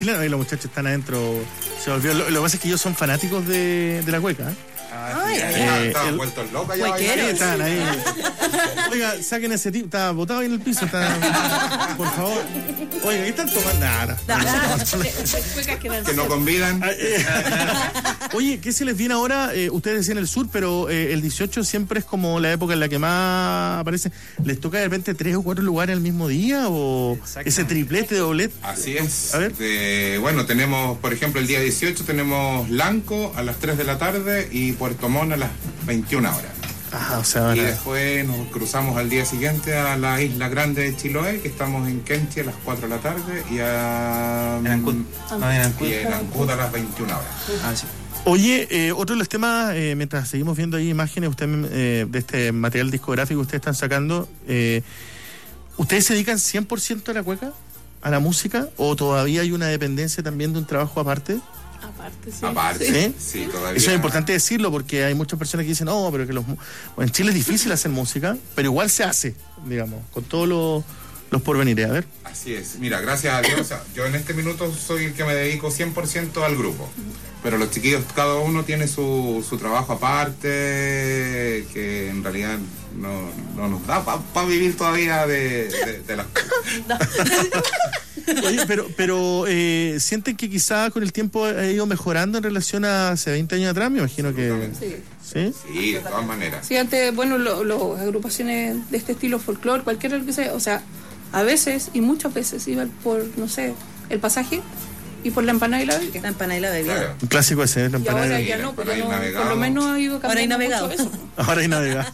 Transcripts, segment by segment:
Ahí los muchachos están adentro. Se volvió. Lo que pasa es que ellos son fanáticos de la cueca. Estaban vueltos locos allá. Están ahí. Oiga, saquen ese tipo. Está botado ahí en el piso. Por favor. Oiga, ¿qué están tomando? Nada. Que no convidan. Oye, ¿qué se les viene ahora? Ustedes decían el sur, pero el 18 siempre es como la época en la que más aparece. ¿Les toca de repente 3 o 4 lugares al mismo día? ¿O ese triplete, doblete? Así es. A ver. Bueno, tenemos, por ejemplo, el día 18 tenemos Lanco a las 3 de la tarde y Puerto Montt a las 21 horas. O sea, y después nos cruzamos al día siguiente a la Isla Grande de Chiloé, que estamos en Kenchi a las 4 de la tarde y en Ancud a las 21 horas. Sí. Oye, otro de los temas, mientras seguimos viendo ahí imágenes usted de este material discográfico que ustedes están sacando, ¿ustedes se dedican 100% a la cueca, a la música, o todavía hay una dependencia también de un trabajo aparte? Aparte, sí, todavía. Eso es importante decirlo porque hay muchas personas que dicen, pero que en Chile es difícil hacer música, pero igual se hace, digamos, con todos los porvenires. A ver. Así es. Mira, gracias a Dios, yo en este minuto soy el que me dedico 100% al grupo. Pero los chiquillos, cada uno tiene su trabajo aparte, que en realidad no nos da para vivir todavía de las cosas. Oye, pero ¿sienten que quizá con el tiempo ha ido mejorando en relación a hace 20 años atrás? Me imagino que... Sí, de todas maneras. Sí, antes, bueno, las agrupaciones de este estilo folclore, cualquiera que sea, o sea, a veces y muchas veces iban por, no sé, el pasaje y por la empanada y la bebida. La empanada y la bebida. Claro. Un clásico ese, la empanada. Y ahora ya no, pero por lo menos ha ido cambiando mucho eso. Ahora hay navegado.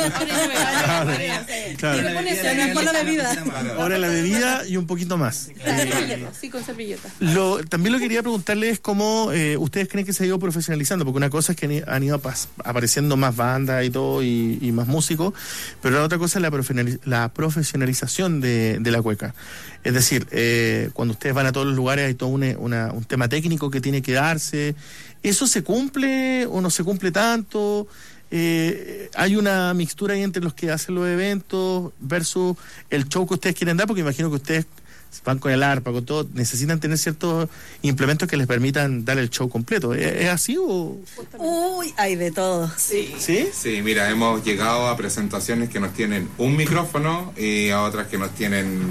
Claro. La bebida. Ahora la bebida y un poquito más. Sí, con servilleta. También lo que quería preguntarles es cómo ustedes creen que se ha ido profesionalizando, porque una cosa es que han ido apareciendo más bandas y todo y más músicos, pero la otra cosa es la profesionalización de la cueca. Es decir, cuando ustedes van a todos los lugares hay todo un tema técnico que tiene que darse. ¿Eso se cumple o no se cumple tanto? Hay una mixtura ahí entre los que hacen los eventos versus el show que ustedes quieren dar, porque imagino que ustedes van con el arpa, con todo, necesitan tener ciertos implementos que les permitan dar el show completo. ¿Es así o...? Uy, hay de todo. ¿Sí? Sí, mira, hemos llegado a presentaciones que nos tienen un micrófono y a otras que nos tienen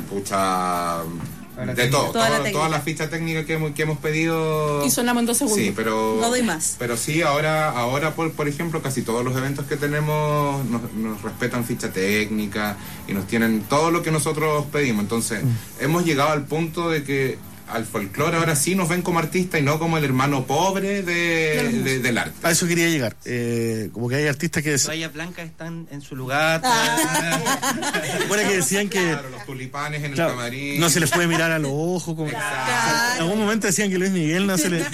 de todo, toda la ficha técnica que hemos pedido. Y sonamos en 2 segundos. Sí, pero no doy más. Pero sí, ahora por ejemplo, casi todos los eventos que tenemos nos respetan ficha técnica y nos tienen todo lo que nosotros pedimos. Entonces, hemos llegado al punto de que al folclore ahora sí nos ven como artistas y no como el hermano pobre del arte. A eso quería llegar. Como que hay artistas que... Las toallas blancas están en su lugar. Bueno, que decían que... Claro, los tulipanes en el camarín. No se les puede mirar a los ojos. Como... En algún momento decían que Luis Miguel no se le...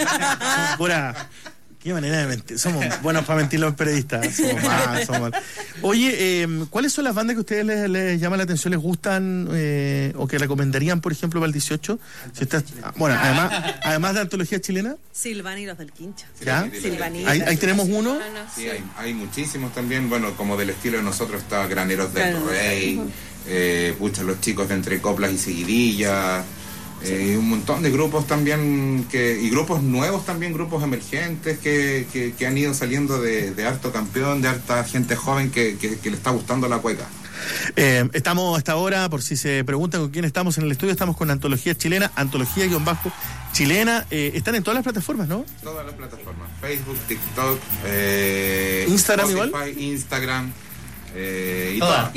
Qué manera de mentir. Somos buenos para mentir los periodistas. Somos mal. Oye, ¿cuáles son las bandas que a ustedes les llaman la atención, les gustan o que recomendarían, por ejemplo, para el 18? Además de antología chilena. Silvani y los del Quincho. ¿Ya? Silvani. Ahí tenemos uno. Sí, hay muchísimos también. Bueno, como del estilo de nosotros está Graneros del Rey, los chicos de Entre Coplas y Seguidillas. Un montón de grupos también y grupos nuevos también, grupos emergentes que han ido saliendo de harto campeón, de harta gente joven que le está gustando la cueca. Estamos hasta ahora, por si se preguntan con quién estamos en el estudio, estamos con Antología Chilena, Antología-Chilena. Están en todas las plataformas, ¿no? Todas las plataformas, Facebook, TikTok, Instagram Spotify, igual. Instagram. Y todas.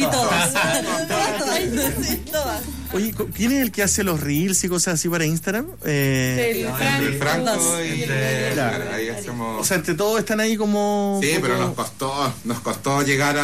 Oye, ¿quién es el que hace los reels y cosas así para Instagram? El Franco y ahí hacemos... O sea, entre todos están ahí como... Sí, pero nos costó llegar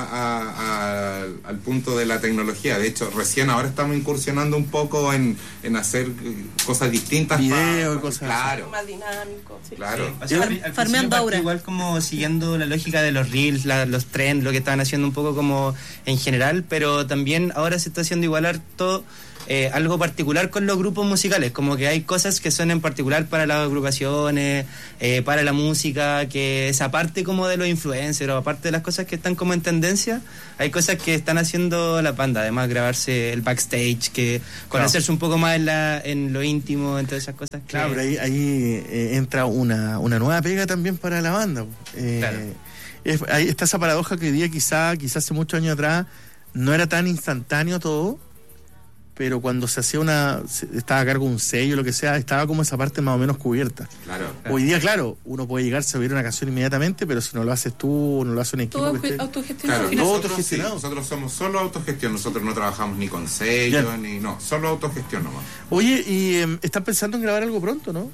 al punto de la tecnología. De hecho, recién ahora estamos incursionando un poco en hacer cosas distintas. Videos y cosas claro. Más dinámico. Sí. Claro. O sea, Farmeando ahora. Igual como siguiendo la lógica de los reels, los trends, lo que estaban haciendo un poco como en general, pero también ahora se está haciendo igual harto algo particular con los grupos musicales, como que hay cosas que son en particular para las agrupaciones, para la música, que es aparte como de los influencers o aparte de las cosas que están como en tendencia, hay cosas que están haciendo la banda, además grabarse el backstage, que conocerse un poco más en lo íntimo, entre esas cosas. Claro, pero ahí entra una nueva pega también para la banda. Claro. Ahí está esa paradoja que hoy día quizás hace muchos años atrás no era tan instantáneo todo, pero cuando se hacía estaba a cargo de un sello, lo que sea, estaba como esa parte más o menos cubierta. Claro. Hoy día, claro, uno puede llegar a saber una canción inmediatamente, pero si no lo haces tú, no lo hace un equipo. Todo que esté... autogestionado. Claro, Todo nosotros, autogestionado. nosotros somos solo autogestión, nosotros no trabajamos ni con sellos, solo autogestión nomás. Oye, y están pensando en grabar algo pronto, ¿no?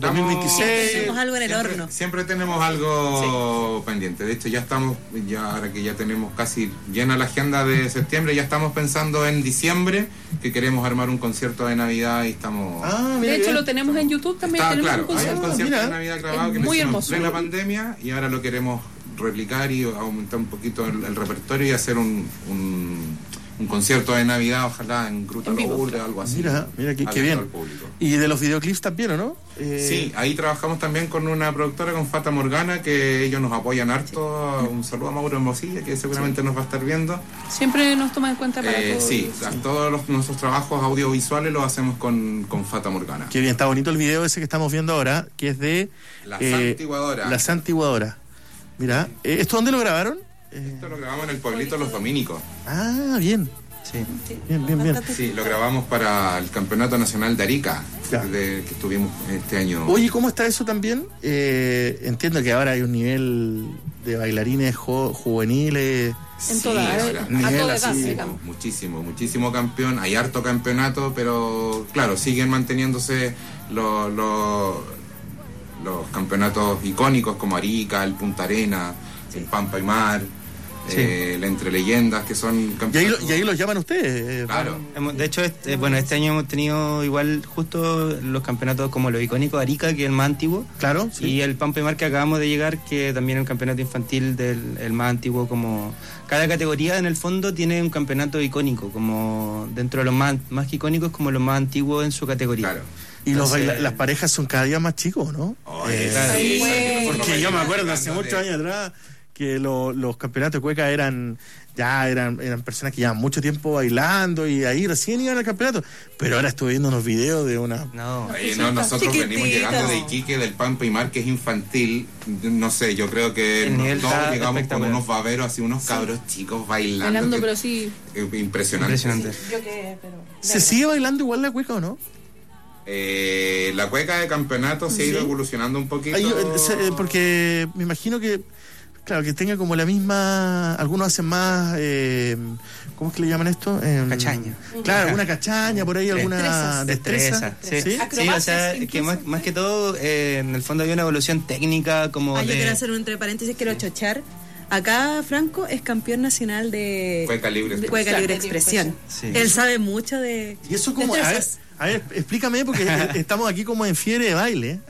2026. Tenemos algo en el siempre, horno. Siempre tenemos algo pendiente. De hecho, ahora que ya tenemos casi llena la agenda de septiembre, ya estamos pensando en diciembre, que queremos armar un concierto de Navidad y estamos... De hecho, lo tenemos en YouTube también. Está tenemos claro, hay un concierto de Navidad grabado que lo muy hicimos hermoso. en la pandemia y ahora lo queremos replicar y aumentar un poquito el repertorio y hacer un concierto de Navidad, ojalá en Gruta Lourdes o algo así. Mira, qué abierto bien. al público. Y de los videoclips también, ¿o no? Sí, ahí trabajamos también con una productora, con Fata Morgana, que ellos nos apoyan harto. Un saludo a Mauro Hermosilla, que seguramente nos va a estar viendo. Siempre nos toman en cuenta para todo. Sí, todos nuestros trabajos audiovisuales los hacemos con Fata Morgana. Qué bien, está bonito el video ese que estamos viendo ahora, que es de... La Santiguadora. La Santiguadora. Mira, ¿esto dónde lo grabaron? Esto lo grabamos en el pueblito Los Dominicos. Ah, bien. Sí. Bien. Sí, lo grabamos para el Campeonato Nacional de Arica, que estuvimos este año. Oye, ¿cómo está eso también? Entiendo que ahora hay un nivel de bailarines juveniles. En toda, ahora, a toda edad, así, digamos. muchísimo campeón. Hay harto campeonato, pero claro, siguen manteniéndose los campeonatos icónicos como Arica, el Punta Arena, el Pampa y Mar. El Entre Leyendas, que son campeonatos. Y ahí los llaman ustedes. Claro. De hecho, este año hemos tenido igual justo los campeonatos como lo icónico de Arica, que es el más antiguo. Claro, sí. Y el Pampa y Mar que acabamos de llegar, que también es un campeonato infantil el más antiguo. Como cada categoría en el fondo tiene un campeonato icónico, como dentro de los más icónicos, como los más antiguos en su categoría. Claro. Y Entonces, las parejas son cada día más chicos, ¿no? claro. Sí, Porque yo me acuerdo hace muchos años atrás que los campeonatos de cueca eran personas que llevaban mucho tiempo bailando y ahí recién iban al campeonato. Pero ahora estuve viendo unos videos de una... Nosotros venimos llegando de Iquique, del Pampa y Mar, que es infantil. No sé, yo creo que todos llegamos con unos baberos, así unos cabros chicos bailando. Pero sí. Impresionante. ¿Se sigue bailando igual la cueca o no? La cueca de campeonato se ha ido evolucionando un poquito. Porque me imagino que, claro, que tenga como la misma... Algunos hacen más... ¿cómo es que le llaman esto? Cachaña. Claro, alguna cachaña, por ahí alguna destreza. Sí, o sea, que más que todo, en el fondo había una evolución técnica como yo quiero hacer un entre paréntesis, quiero chochar. Acá Franco es campeón nacional de Cueca Libre Expresión. Sí. Él sabe mucho de... Y eso como... A ver, explícame, porque estamos aquí como en fiebre de baile.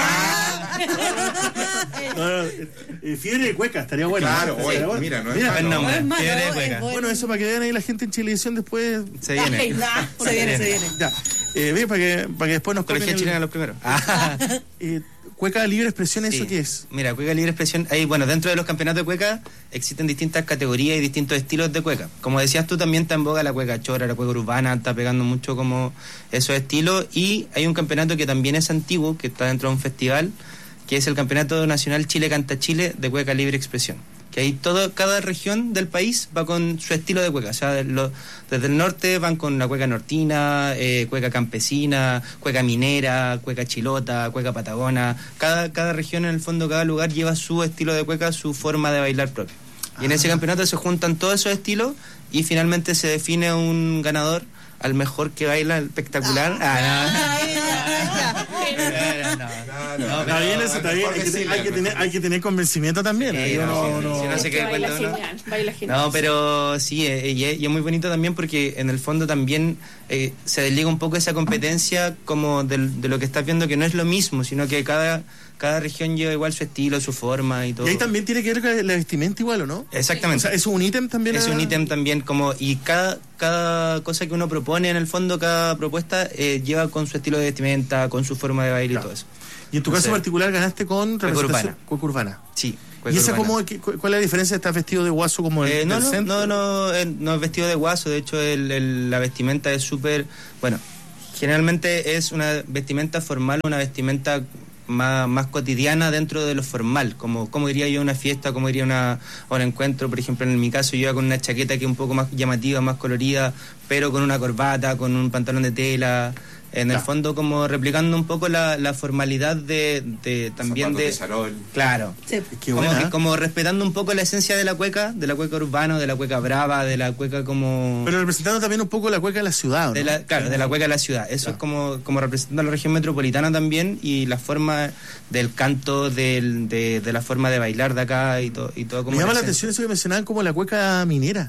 Fiebre de cueca, estaría bueno. Claro, ¿no? oye, mira, no es buen nombre. No es malo, Fiebre de es cueca. bueno. Bueno, eso para que vean ahí la gente en Chilevisión después. Se viene. Se viene. Ya, ve para que después nos Colegio copien chileno los primeros. Cueca Libre Expresión, ¿eso Sí. qué es? Mira, Cueca Libre Expresión, dentro de los campeonatos de cueca existen distintas categorías y distintos estilos de cueca. Como decías tú, también está en boga la cueca chora, la cueca urbana, está pegando mucho como esos estilos. Y hay un campeonato que también es antiguo, que está dentro de un festival, que es el Campeonato Nacional Chile Canta Chile de Cueca Libre Expresión. Que ahí cada región del país va con su estilo de cueca. O sea, desde el norte van con la cueca nortina, cueca campesina, cueca minera, cueca chilota, cueca patagona. Cada región, en el fondo, cada lugar lleva su estilo de cueca, su forma de bailar propio. Y en ese campeonato se juntan todos esos estilos y finalmente se define un ganador al mejor que baila espectacular. Está bien eso, está bien. Hay que tener convencimiento también. No sé qué Baila cuenta uno. genial, baila genial. No, pero sí, y es muy bonito también porque en el fondo también se desliga un poco esa competencia como de lo que estás viendo, que no es lo mismo, sino que cada región lleva igual su estilo, su forma y todo. Y ahí también tiene que ver con la vestimenta igual, ¿o no? Exactamente. O sea, ¿es un ítem también? Es un ítem también como, y cada cosa que uno propone, en el fondo, cada propuesta lleva con su estilo de vestimenta, con su forma de baile y todo eso. Y en tu caso particular ganaste con representación cueca urbana. Sí. ¿Y esa cuál es la diferencia? ¿Estás vestido de guaso como el del centro? No es vestido de guaso. De hecho, la vestimenta es súper... Bueno, generalmente es una vestimenta formal, una vestimenta más cotidiana dentro de lo formal, como diría yo una fiesta, como diría a un encuentro. Por ejemplo, en mi caso yo iba con una chaqueta que es un poco más llamativa, más colorida, pero con una corbata, con un pantalón de tela, en el fondo como replicando un poco la formalidad de también zapatos de charol. Claro, Sí. como respetando un poco la esencia de la cueca urbana, de la cueca brava, de la cueca como... Pero representando también un poco la cueca de la ciudad, ¿no? de la cueca de la ciudad. Eso es como representando a la región metropolitana también, y la forma del canto, de la forma de bailar de acá y todo como... Me llama la atención eso que mencionaban como la cueca minera.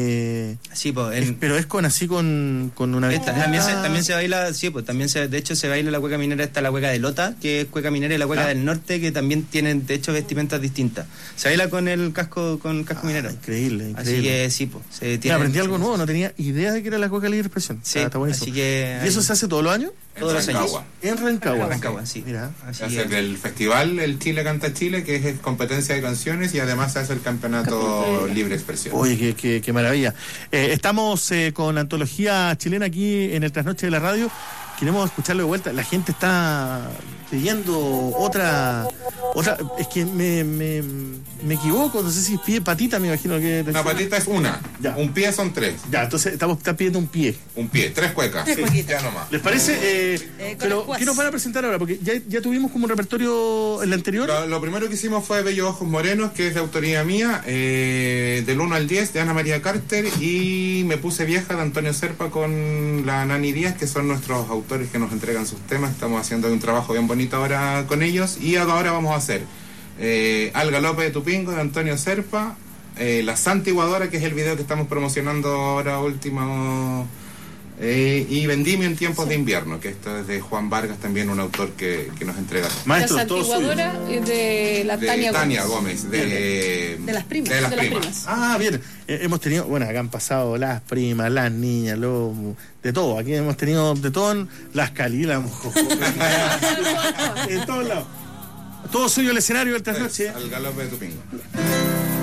Sí, pues... Pero es con una vestimenta... También se baila, sí, pues también de hecho se baila la cueca minera. Está la cueca de Lota, que es cueca minera, y la cueca del norte, que también tienen de hecho vestimentas distintas. Se baila con el casco minero. Increíble. Así que sí, pues aprendí algo nuevo, no tenía idea de que era la cueca libre expresión. Sí, está buenísimo. así que... ¿Y eso se hace todos los años? Todos los años. En Rancagua. Rancagua, sí. Mira. Se hace el festival El Chile Canta Chile, que es competencia de canciones, y además se hace el campeonato libre expresión. Oye, qué maravilla. Estamos con Antología Chilena aquí en el Trasnoche de la Radio. Queremos escucharlo de vuelta. La gente está pidiendo otra. Es que me equivoco, no sé si es pie, patita, me imagino que... Una patita es una, Ya. un pie son tres. Ya, entonces están pidiendo un pie. Un pie, tres cuecas. Ya nomás. ¿Les parece? Con Pero, escuas. ¿qué nos van a presentar ahora? Porque ya tuvimos como un repertorio en la anterior. Lo primero que hicimos fue Bellos Ojos Morenos, que es de autoría mía, del 1 al 10 de Ana María Carter, y Me Puse Vieja de Antonio Serpa con la Nani Díaz, que son nuestros autores que nos entregan sus temas. Estamos haciendo un trabajo bien bonito ahora con ellos, y ahora vamos a hacer Al Galope de Tupingo de Antonio Serpa, La Santiguadora, que es el video que estamos promocionando ahora último, y Vendimio en Tiempos de Invierno, que esto es de Juan Vargas, también un autor que nos entrega. Maestro, la todo suyo. santiguadora es de la Tania Gómez. De las primas. De las De las primas. primas. Ah, bien. Hemos tenido, bueno, acá han pasado las primas, las niñas, de todo. Aquí hemos tenido de todo, las Calilas, en todos lados. Todo suyo el escenario del Trasnoche. Al Galope de Tupingo.